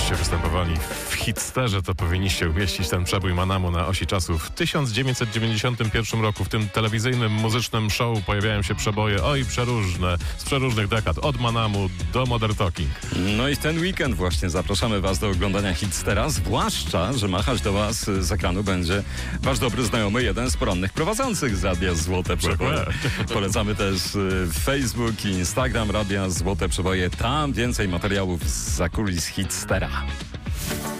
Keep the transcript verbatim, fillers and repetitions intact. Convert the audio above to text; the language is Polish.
Gdybyście występowali w Hitsterze, to powinniście umieścić ten przebój Manamu na osi czasu. W tysiąc dziewięćset dziewięćdziesiątym pierwszym roku w tym telewizyjnym, muzycznym show pojawiają się przeboje, oj, przeróżne, z przeróżnych dekad, od Manamu do Modern Talking. No i w ten weekend właśnie zapraszamy Was do oglądania Hitstera, zwłaszcza, że machać do Was z ekranu będzie Wasz dobry znajomy, jeden z porannych prowadzących z Radia Złote Przeboje. Polecamy też Facebook i Instagram Radia Złote Przeboje. Tam więcej materiałów z zakulis Hitstera.